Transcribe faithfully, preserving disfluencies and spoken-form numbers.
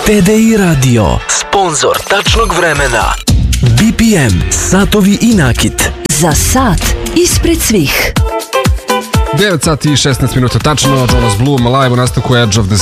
T D I Radio, sponzor tačnog vremena. B P M, satovi i nakit. Za sat ispred svih. devet sati i šesnaest minuta tačno, Jonas Blum live u nastavku Edge of the